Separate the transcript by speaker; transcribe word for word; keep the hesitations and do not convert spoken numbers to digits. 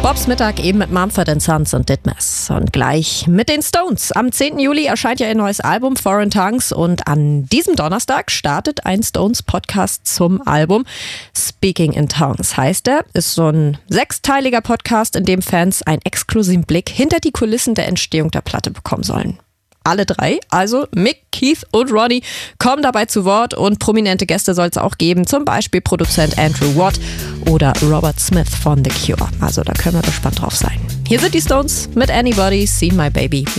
Speaker 1: Bobs Mittag eben mit Mumford and Sons und Ditmas. Und gleich mit den Stones. Am zehnten Juli erscheint ja ihr neues Album Foreign Tongues und an diesem Donnerstag startet ein Stones-Podcast zum Album. Speaking in Tongues heißt er. Ist so ein sechsteiliger Podcast, in dem Fans einen exklusiven Blick hinter die Kulissen der Entstehung der Platte bekommen sollen. Alle drei, also Mick, Keith und Ronnie, kommen dabei zu Wort und prominente Gäste soll es auch geben, zum Beispiel Produzent Andrew Watt oder Robert Smith von The Cure. Also da können wir gespannt drauf sein. Hier sind die Stones mit Anybody, Seen My Baby.